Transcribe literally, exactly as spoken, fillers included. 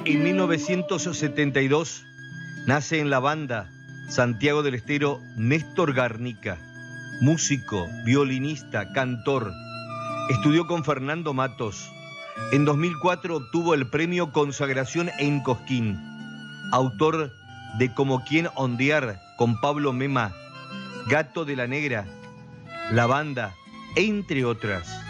En mil novecientos setenta y dos nace en La Banda, Santiago del Estero, Néstor Garnica, músico, violinista, cantor. Estudió con Fernando Matos. En dos mil cuatro obtuvo el premio Consagración en Cosquín. Autor de Como quien ondear con Pablo Mema, Gato de la Negra, La Banda, entre otras.